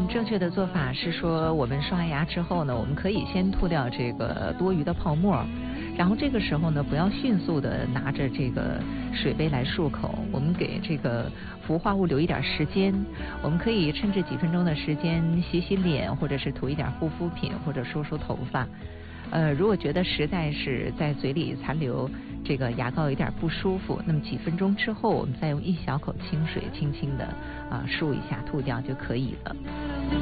正确的做法是说，我们刷完牙之后呢，我们可以先吐掉这个多余的泡沫，然后这个时候呢，不要迅速的拿着这个水杯来漱口，我们给这个氟化物留一点时间，我们可以趁这几分钟的时间洗洗脸，或者是涂一点护肤品，或者梳梳头发。如果觉得实在是在嘴里残留这个牙膏有点不舒服，那么几分钟之后，我们再用一小口清水轻轻的漱一下，吐掉就可以了。